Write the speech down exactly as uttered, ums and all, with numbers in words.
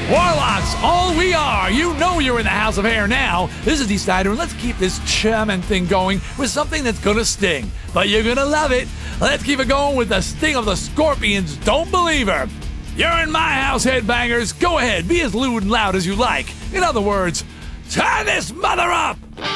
Warlocks, all we are. You know you're in the House of Hair now. This is Dee Snider, and let's keep this chairman thing going with something that's gonna sting. But you're gonna love it. Let's keep it going with the sting of the Scorpions' Don't Believe Her. You're in my house, headbangers. Go ahead, be as lewd and loud as you like. In other words, turn this mother up!